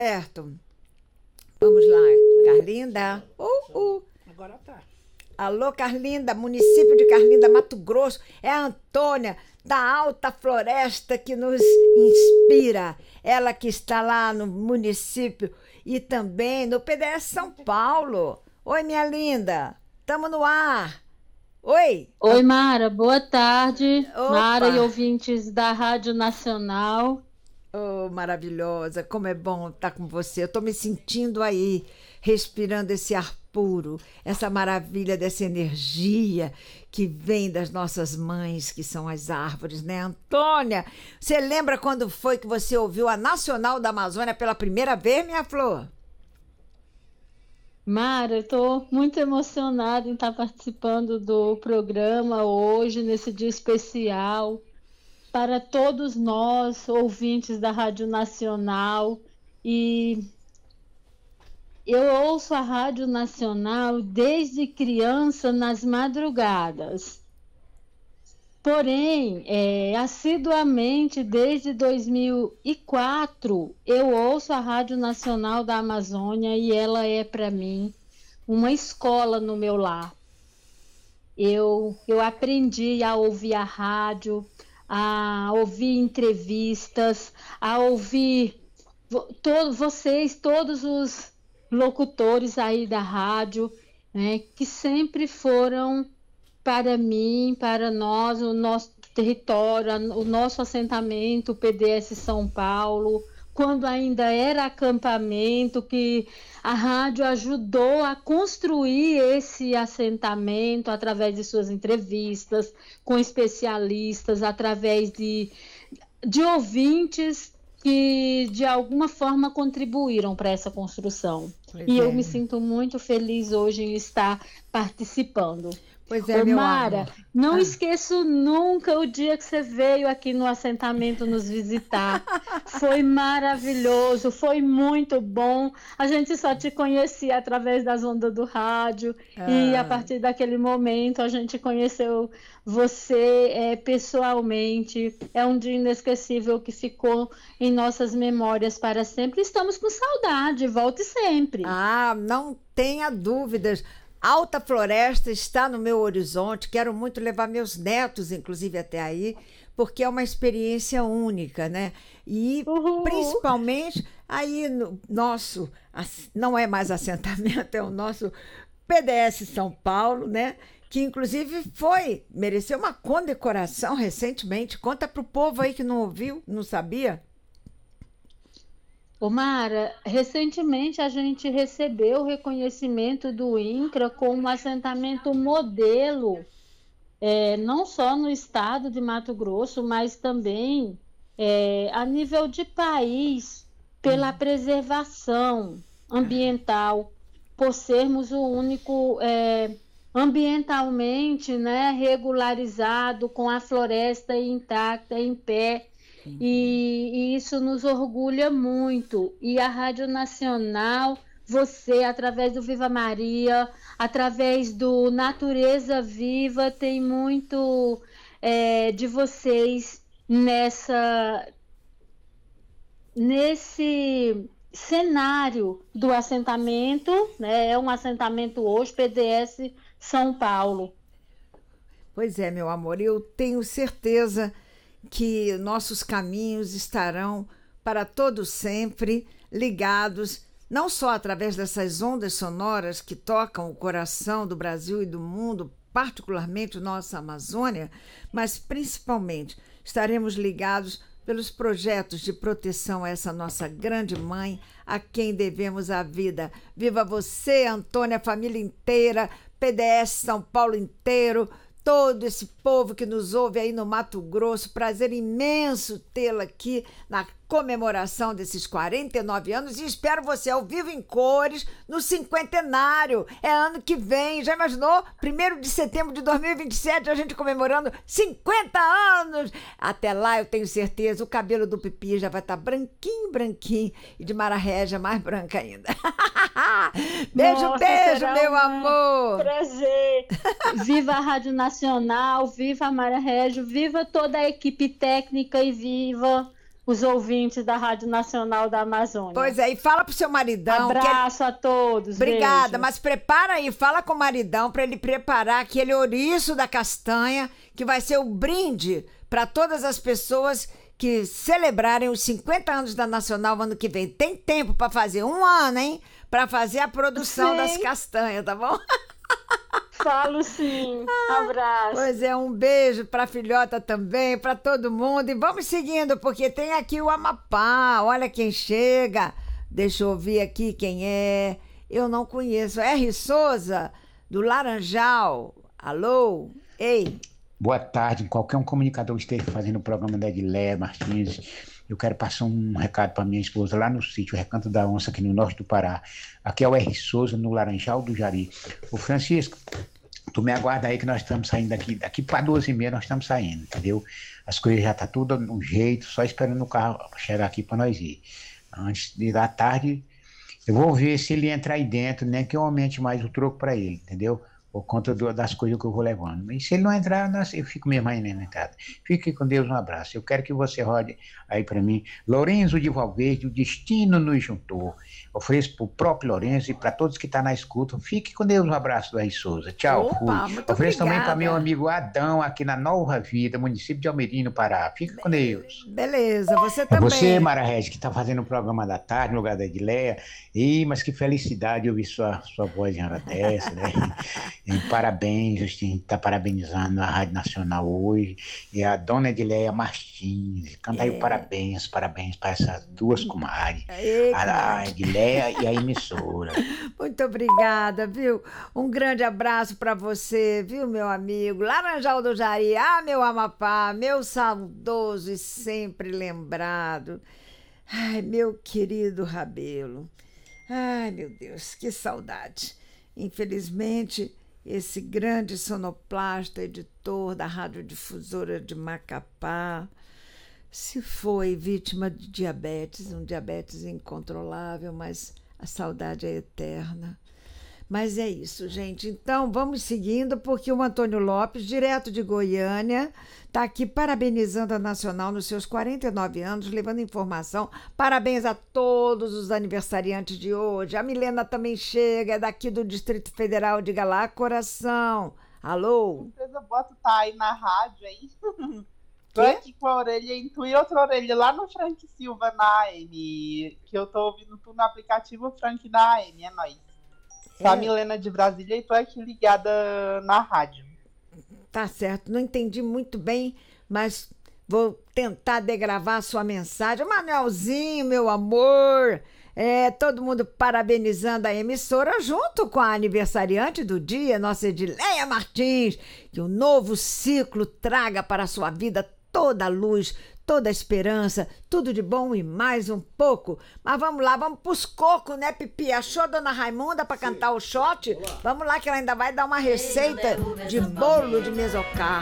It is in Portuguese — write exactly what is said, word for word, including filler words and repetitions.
Certo. Vamos lá, Carlinda. Uh, uh. Agora tá. Alô, Carlinda, município de Carlinda, Mato Grosso. É a Antônia, da Alta Floresta, que nos inspira. Ela que está lá no município e também no P D S São Paulo. Oi, minha linda. Tamo no ar. Oi. Oi, Mara. Boa tarde. Opa. Mara e ouvintes da Rádio Nacional. Oh, maravilhosa. Como é bom estar com você. Eu estou me sentindo aí, respirando esse ar puro, essa maravilha dessa energia que vem das nossas mães, que são as árvores, né? Antônia, você lembra quando foi que você ouviu a Nacional da Amazônia pela primeira vez, minha flor? Mara, eu estou muito emocionada em estar participando do programa hoje, nesse dia especial, para todos nós, ouvintes da Rádio Nacional. E eu ouço a Rádio Nacional desde criança nas madrugadas. Porém, é, assiduamente, desde dois mil e quatro, eu ouço a Rádio Nacional da Amazônia e ela é, para mim, uma escola no meu lar. Eu, eu aprendi a ouvir a rádio, a ouvir entrevistas, a ouvir to, vocês, todos os locutores aí da rádio, né, que sempre foram para mim, para nós, o nosso território, o nosso assentamento, o P D S São Paulo, quando ainda era acampamento, que a rádio ajudou a construir esse assentamento através de suas entrevistas com especialistas, através de, de ouvintes que de alguma forma contribuíram para essa construção. Pois e é. Eu me sinto muito feliz hoje em estar participando. Pois é, Ô, meu Mara, amor. não ah. esqueço nunca o dia que você veio aqui no assentamento nos visitar. Foi maravilhoso, foi muito bom. A gente só te conhecia através das ondas do rádio ah. e a partir daquele momento a gente conheceu você é, pessoalmente. É um dia inesquecível que ficou em nossas memórias para sempre. Estamos com saudade, volte sempre. Ah, não tenha dúvidas. Alta Floresta está no meu horizonte, quero muito levar meus netos, inclusive, até aí, porque é uma experiência única, né? E, uhum. principalmente, aí no nosso, não é mais assentamento, é o nosso P D S São Paulo, né? Que, inclusive, foi, mereceu uma condecoração recentemente. Conta para o povo aí que não ouviu, não sabia. Ô Mara, recentemente a gente recebeu o reconhecimento do INCRA como um assentamento modelo, é, não só no estado de Mato Grosso, mas também é, a nível de país, pela preservação ambiental, por sermos o único é, ambientalmente, né, regularizado, com a floresta intacta, em pé. E, e isso nos orgulha muito. E a Rádio Nacional, você, através do Viva Maria, através do Natureza Viva, tem muito é, de vocês nessa, nesse cenário do assentamento, né? É um assentamento hoje, P D S São Paulo. Pois é, meu amor, eu tenho certeza que nossos caminhos estarão para todo sempre ligados, não só através dessas ondas sonoras que tocam o coração do Brasil e do mundo, particularmente nossa Amazônia, mas principalmente estaremos ligados pelos projetos de proteção a essa nossa grande mãe, a quem devemos a vida. Viva você, Antônia, a família inteira, P D S São Paulo inteiro, todo esse povo que nos ouve aí no Mato Grosso. Prazer imenso tê-la aqui na comemoração desses quarenta e nove anos e espero você ao vivo em cores no cinquentenário. É ano que vem, já imaginou? primeiro de setembro de dois mil e vinte e sete, a gente comemorando cinquenta anos. Até lá, eu tenho certeza, o cabelo do Pipi já vai estar branquinho, branquinho e de Mara Régia mais branca ainda. Beijo, Nossa, beijo, meu um amor. Prazer. Viva a Rádio Nacional, viva a Mara Régia, viva toda a equipe técnica e viva os ouvintes da Rádio Nacional da Amazônia. Pois é, e fala pro seu maridão. Abraço ele... a todos. Obrigada, beijo. Mas prepara aí, fala com o maridão para ele preparar aquele ouriço da castanha, que vai ser o brinde para todas as pessoas que celebrarem os cinquenta anos da Nacional ano que vem. Tem tempo para fazer, um ano, hein? Para fazer a produção sim. das castanhas, tá bom? Falo sim. Abraço. Pois é, um beijo para a filhota também, para todo mundo. E vamos seguindo, porque tem aqui o Amapá. Olha quem chega. Deixa eu ouvir aqui quem é. Eu não conheço. R. Souza, do Laranjal. Alô? Ei. Boa tarde. Qualquer um comunicador que esteja fazendo o programa da Edileia Martins, eu quero passar um recado para minha esposa lá no sítio Recanto da Onça, aqui no norte do Pará. Aqui é o R. Souza, no Laranjal do Jari. Ô Francisco, tu me aguarda aí que nós estamos saindo daqui. Daqui para duas e meia nós estamos saindo, entendeu? As coisas já estão tá tudo no jeito, só esperando o carro chegar aqui para nós ir. Antes de da tarde, eu vou ver se ele entra aí dentro, nem que eu aumente mais o troco para ele, entendeu? Por conta do, das coisas que eu vou levando. Mas se ele não entrar, eu fico mesmo aí na entrada. Fique com Deus, um abraço. Eu quero que você rode aí para mim. Lourenço de Valverde, o destino nos juntou. Ofereço para o próprio Lourenço e para todos que estão tá na escuta. Fique com Deus, um abraço do R. Souza. Tchau, Opa, fui. muito Ofereço obrigada. também para meu amigo Adão, aqui na Nova Vida, município de Almeirim, no Pará. Fique com Deus. Beleza, você É também. você, Mara Regis, que está fazendo o programa da tarde no lugar da Edileia. Ih, mas que felicidade ouvir sua, sua voz em hora dessa, né? E parabéns, a gente está parabenizando a Rádio Nacional hoje. E a dona Edileia Martins. Canta aí É. o parabéns, parabéns para essas duas comadres. Ei, A, a comadre. Edileia e a emissora. Muito obrigada, viu? Um grande abraço para você, viu, meu amigo? Laranjal do Jari, ah, meu Amapá, meu saudoso e sempre lembrado. Ai, meu querido Rabelo. Ai, meu Deus, que saudade. Infelizmente, esse grande sonoplasta, editor da Radiodifusora de Macapá, se foi vítima de diabetes, um diabetes incontrolável, mas a saudade é eterna. Mas é isso, gente. Então, vamos seguindo, porque o Antônio Lopes, direto de Goiânia, está aqui parabenizando a Nacional nos seus quarenta e nove anos, levando informação. Parabéns a todos os aniversariantes de hoje. A Milena também chega, é daqui do Distrito Federal. Diga lá, coração. Alô? Empresa bota tá aí na rádio aí. Tô aqui com a orelha em tu e outra orelha lá no Frank Silva na A M. Que eu tô ouvindo tu no aplicativo Frank da A M, é nóis. Sou a Milena de Brasília e tô aqui ligada na rádio. Tá certo, não entendi muito bem, mas vou tentar degravar a sua mensagem. Manuelzinho, meu amor, é, todo mundo parabenizando a emissora junto com a aniversariante do dia, nossa Edileia Martins, que o novo ciclo traga para a sua vida toda a luz, toda a esperança, tudo de bom e mais um pouco. Mas vamos lá, vamos pros cocos, né, Pipi? Achou a dona Raimunda para cantar o shot? Vamos lá, que ela ainda vai dar uma receita de bolo de mesocarpo.